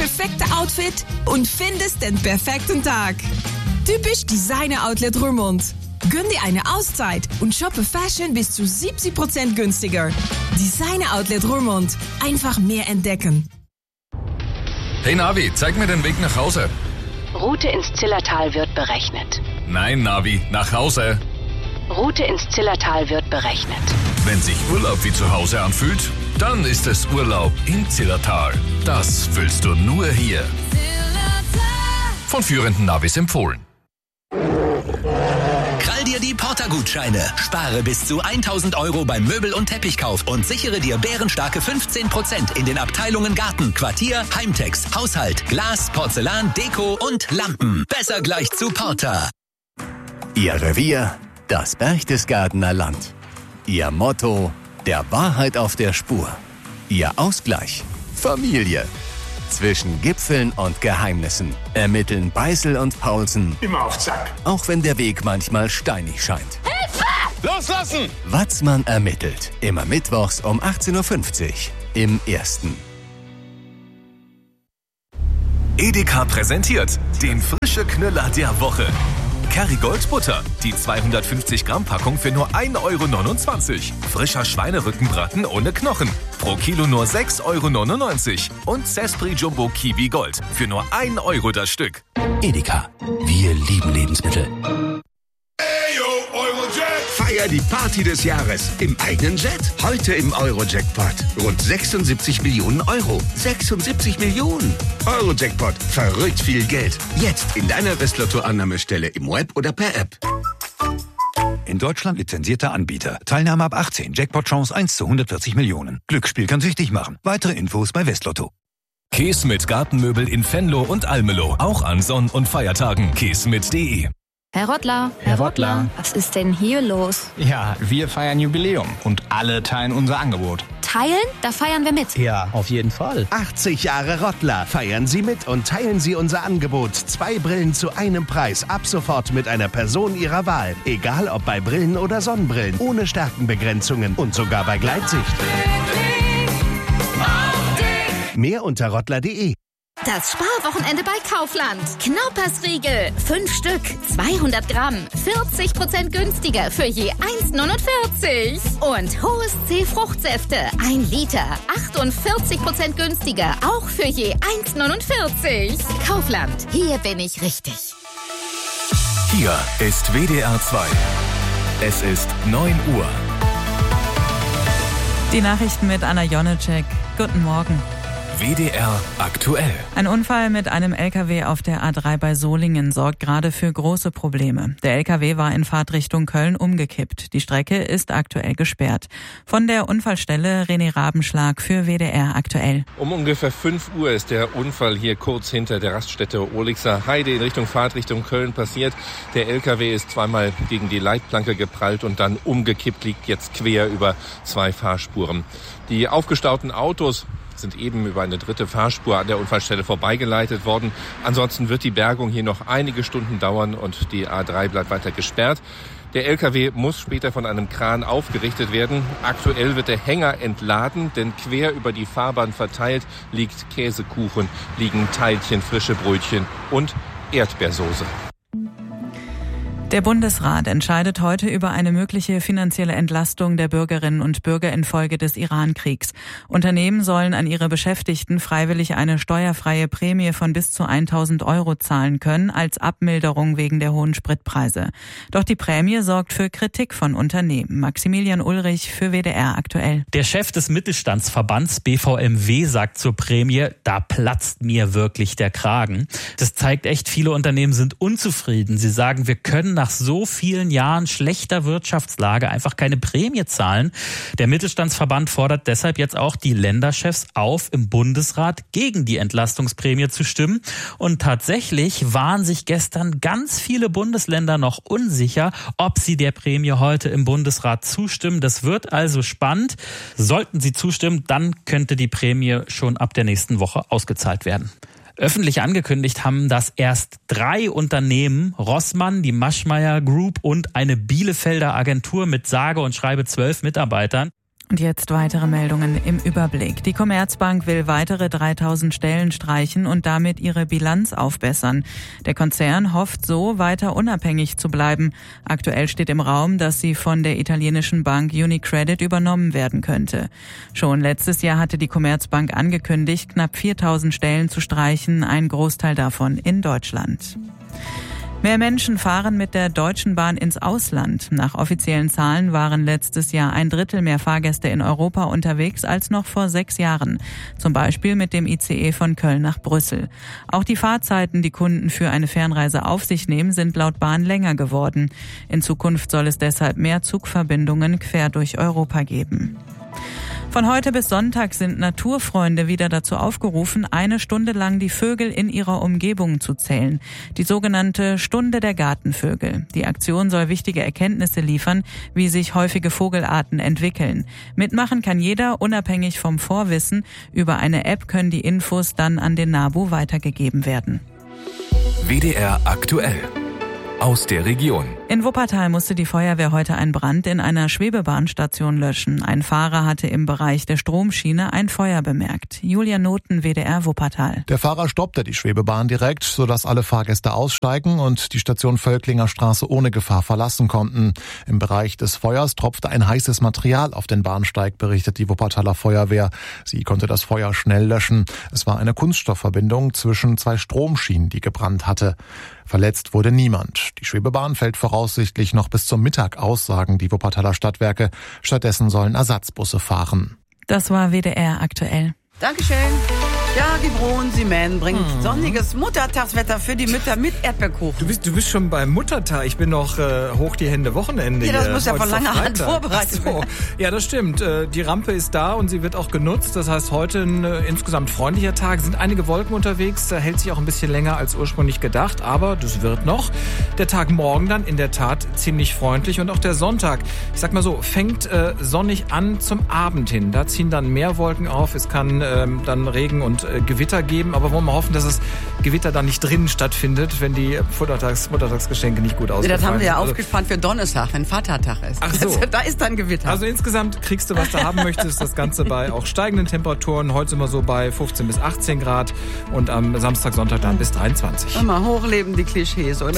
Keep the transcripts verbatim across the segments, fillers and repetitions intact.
perfekte Outfit und findest den perfekten Tag. Typisch Designer Outlet Roermond. Gönn dir eine Auszeit und shoppe Fashion bis zu siebzig Prozent günstiger. Designer Outlet Roermond. Einfach mehr entdecken. Hey Navi, zeig mir den Weg nach Hause. Route ins Zillertal wird berechnet. Nein, Navi, nach Hause. Route ins Zillertal wird berechnet. Wenn sich Urlaub wie zu Hause anfühlt, dann ist es Urlaub im Zillertal. Das fühlst du nur hier. Von führenden Navis empfohlen. Krall dir die Porter-Gutscheine. Spare bis zu tausend Euro beim Möbel- und Teppichkauf und sichere dir bärenstarke fünfzehn Prozent in den Abteilungen Garten, Quartier, Heimtex, Haushalt, Glas, Porzellan, Deko und Lampen. Besser gleich zu Porter. Ihr Revier, das Berchtesgadener Land. Ihr Motto, der Wahrheit auf der Spur. Ihr Ausgleich, Familie. Zwischen Gipfeln und Geheimnissen ermitteln Beißel und Paulsen immer auf Zack. Auch wenn der Weg manchmal steinig scheint. Hilfe! Loslassen! Watzmann ermittelt. Immer mittwochs um achtzehn Uhr fünfzig im Ersten. Edeka präsentiert den frische Knüller der Woche. Kerrygold Butter, die zweihundertfünfzig Gramm Packung für nur ein Euro neunundzwanzig. Frischer Schweinerückenbraten ohne Knochen, pro Kilo nur sechs Euro neunundneunzig. Und Zespri Jumbo Kiwi Gold für nur ein Euro das Stück. Edeka, wir lieben Lebensmittel. Feier die Party des Jahres im eigenen Jet. Heute im Euro-Jackpot. Rund sechsundsiebzig Millionen Euro. sechsundsiebzig Millionen. Euro-Jackpot. Verrückt viel Geld. Jetzt in deiner Westlotto-Annahmestelle im Web oder per App. In Deutschland lizenzierter Anbieter. Teilnahme ab achtzehn. Jackpot-Chance eins zu hundertvierzig Millionen. Glücksspiel kann süchtig machen. Weitere Infos bei Westlotto. Käse mit Gartenmöbel in Venlo und Almelo. Auch an Sonn- und Feiertagen. käse mit punkt de. Herr Rottler. Herr Rottler. Was ist denn hier los? Ja, wir feiern Jubiläum und alle teilen unser Angebot. Teilen? Da feiern wir mit. Ja, auf jeden Fall. achtzig Jahre Rottler. Feiern Sie mit und teilen Sie unser Angebot. Zwei Brillen zu einem Preis. Ab sofort mit einer Person Ihrer Wahl. Egal ob bei Brillen oder Sonnenbrillen. Ohne Stärkenbegrenzungen und sogar bei Gleitsicht. Mehr unter rottler punkt de. Das Sparwochenende bei Kaufland. Knaupersriegel. Fünf Stück. zweihundert Gramm. vierzig Prozent günstiger für je eins neunundvierzig. Und Hohes C Fruchtsäfte. Ein Liter. achtundvierzig Prozent günstiger. Auch für je eins neunundvierzig. Kaufland. Hier bin ich richtig. Hier ist W D R zwei. Es ist neun Uhr. Die Nachrichten mit Anna Jonecek. Guten Morgen. W D R aktuell. Ein Unfall mit einem L K W auf der A drei bei Solingen sorgt gerade für große Probleme. Der L K W war in Fahrtrichtung Köln umgekippt. Die Strecke ist aktuell gesperrt. Von der Unfallstelle René Rabenschlag für W D R aktuell. Um ungefähr fünf Uhr ist der Unfall hier kurz hinter der Raststätte Olixer Heide in Richtung Fahrtrichtung Köln passiert. Der L K W ist zweimal gegen die Leitplanke geprallt und dann umgekippt, liegt jetzt quer über zwei Fahrspuren. Die aufgestauten Autos sind eben über eine dritte Fahrspur an der Unfallstelle vorbeigeleitet worden. Ansonsten wird die Bergung hier noch einige Stunden dauern und die A drei bleibt weiter gesperrt. Der L K W muss später von einem Kran aufgerichtet werden. Aktuell wird der Hänger entladen, denn quer über die Fahrbahn verteilt liegt Käsekuchen, liegen Teilchen, frische Brötchen und Erdbeersoße. Der Bundesrat entscheidet heute über eine mögliche finanzielle Entlastung der Bürgerinnen und Bürger infolge des Iran-Kriegs. Unternehmen sollen an ihre Beschäftigten freiwillig eine steuerfreie Prämie von bis zu tausend Euro zahlen können, als Abmilderung wegen der hohen Spritpreise. Doch die Prämie sorgt für Kritik von Unternehmen. Maximilian Ulrich für W D R aktuell. Der Chef des Mittelstandsverbands B V M W sagt zur Prämie, da platzt mir wirklich der Kragen. Das zeigt echt, viele Unternehmen sind unzufrieden. Sie sagen, wir können nach so vielen Jahren schlechter Wirtschaftslage einfach keine Prämie zahlen. Der Mittelstandsverband fordert deshalb jetzt auch die Länderchefs auf, im Bundesrat gegen die Entlastungsprämie zu stimmen. Und tatsächlich waren sich gestern ganz viele Bundesländer noch unsicher, ob sie der Prämie heute im Bundesrat zustimmen. Das wird also spannend. Sollten sie zustimmen, dann könnte die Prämie schon ab der nächsten Woche ausgezahlt werden. Öffentlich angekündigt haben das erst drei Unternehmen, Rossmann, die Maschmeyer Group und eine Bielefelder Agentur mit sage und schreibe zwölf Mitarbeitern. Und jetzt weitere Meldungen im Überblick. Die Commerzbank will weitere dreitausend Stellen streichen und damit ihre Bilanz aufbessern. Der Konzern hofft so, weiter unabhängig zu bleiben. Aktuell steht im Raum, dass sie von der italienischen Bank UniCredit übernommen werden könnte. Schon letztes Jahr hatte die Commerzbank angekündigt, knapp viertausend Stellen zu streichen, ein Großteil davon in Deutschland. Mehr Menschen fahren mit der Deutschen Bahn ins Ausland. Nach offiziellen Zahlen waren letztes Jahr ein Drittel mehr Fahrgäste in Europa unterwegs als noch vor sechs Jahren. Zum Beispiel mit dem I C E von Köln nach Brüssel. Auch die Fahrzeiten, die Kunden für eine Fernreise auf sich nehmen, sind laut Bahn länger geworden. In Zukunft soll es deshalb mehr Zugverbindungen quer durch Europa geben. Von heute bis Sonntag sind Naturfreunde wieder dazu aufgerufen, eine Stunde lang die Vögel in ihrer Umgebung zu zählen. Die sogenannte Stunde der Gartenvögel. Die Aktion soll wichtige Erkenntnisse liefern, wie sich häufige Vogelarten entwickeln. Mitmachen kann jeder, unabhängig vom Vorwissen. Über eine App können die Infos dann an den NABU weitergegeben werden. W D R aktuell. Aus der Region. In Wuppertal musste die Feuerwehr heute einen Brand in einer Schwebebahnstation löschen. Ein Fahrer hatte im Bereich der Stromschiene ein Feuer bemerkt. Julia Noten, W D R Wuppertal. Der Fahrer stoppte die Schwebebahn direkt, sodass alle Fahrgäste aussteigen und die Station Völklinger Straße ohne Gefahr verlassen konnten. Im Bereich des Feuers tropfte ein heißes Material auf den Bahnsteig, berichtet die Wuppertaler Feuerwehr. Sie konnte das Feuer schnell löschen. Es war eine Kunststoffverbindung zwischen zwei Stromschienen, die gebrannt hatte. Verletzt wurde niemand. Die Schwebebahn fällt voraussichtlich noch bis zum Mittag aus, sagen die Wuppertaler Stadtwerke. Stattdessen sollen Ersatzbusse fahren. Das war W D R aktuell. Dankeschön. Ja, die Broen Siemens bringt hm. sonniges Muttertagswetter für die Mütter mit Erdbeerkuchen. Du bist, du bist schon beim Muttertag. Ich bin noch äh, hoch die Hände Wochenende. Ja, das hier. muss ja heute von langer Hand vorbereitet so. werden. Ja, das stimmt. Äh, die Rampe ist da und sie wird auch genutzt. Das heißt, heute ein äh, insgesamt freundlicher Tag. Sind einige Wolken unterwegs. Da hält sich auch ein bisschen länger als ursprünglich gedacht. Aber das wird noch. Der Tag morgen dann in der Tat ziemlich freundlich. Und auch der Sonntag, ich sag mal so, fängt äh, sonnig an zum Abend hin. Da ziehen dann mehr Wolken auf. Es kann äh, dann Regen und äh, Gewitter geben. Aber wollen wir hoffen, dass das Gewitter dann nicht drinnen stattfindet, wenn die Muttertags, Muttertagsgeschenke nicht gut ausgefallen sind. Das haben wir ja also, aufgespannt für Donnerstag, wenn Vatertag ist. Ach so. Also, da ist dann Gewitter. Also insgesamt kriegst du, was du haben möchtest. Das Ganze bei auch steigenden Temperaturen. Heute sind wir so bei fünfzehn bis achtzehn Grad und am Samstag, Sonntag dann bis dreiundzwanzig. Immer hochleben die Klischees, oder?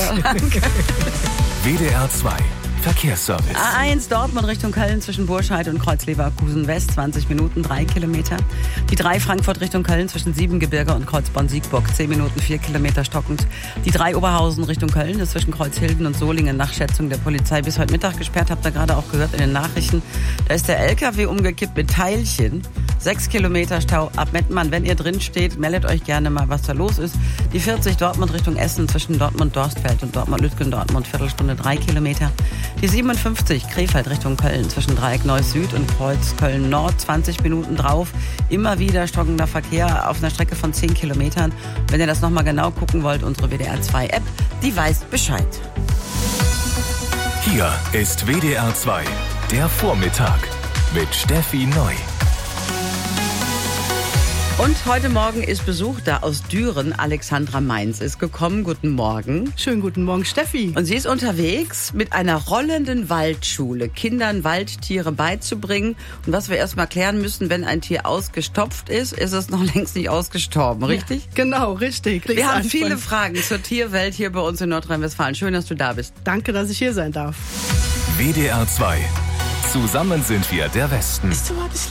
W D R zwei Verkehrsservice. A eins Dortmund Richtung Köln zwischen Burscheid und Kreuz-Leverkusen West, zwanzig Minuten, drei Kilometer. Die drei Frankfurt Richtung Köln zwischen Siebengebirge und Kreuzborn-Siegburg, zehn Minuten, vier Kilometer stockend. Die drei Oberhausen Richtung Köln ist zwischen Kreuzhilden und Solingen nach Schätzung der Polizei bis heute Mittag gesperrt. Habt ihr gerade auch gehört in den Nachrichten. Da ist der L K W umgekippt mit Teilchen. Sechs Kilometer Stau ab Mettmann. Wenn ihr drin steht, meldet euch gerne mal, was da los ist. Die vierzig Dortmund Richtung Essen zwischen Dortmund-Dorstfeld und Dortmund-Lütgendortmund, Viertelstunde, drei Kilometer. Die siebenundfünfzig Krefeld Richtung Köln zwischen Dreieck Neuss Süd und Kreuz Köln Nord, zwanzig Minuten drauf. Immer wieder stockender Verkehr auf einer Strecke von zehn Kilometern. Wenn ihr das nochmal genau gucken wollt, unsere W D R zwei App, die weiß Bescheid. Hier ist W D R zwei, der Vormittag mit Steffi Neu. Und heute Morgen ist Besuch da aus Düren. Alexandra Mainz ist gekommen. Guten Morgen. Schönen guten Morgen, Steffi. Und sie ist unterwegs mit einer rollenden Waldschule, Kindern Waldtiere beizubringen. Und was wir erstmal klären müssen, wenn ein Tier ausgestopft ist, ist es noch längst nicht ausgestorben, richtig? Ja, genau, richtig. Wir haben viele Fragen zur Tierwelt hier bei uns in Nordrhein-Westfalen. Schön, dass du da bist. Danke, dass ich hier sein darf. W D R zwei. Zusammen sind wir der Westen. Ist so,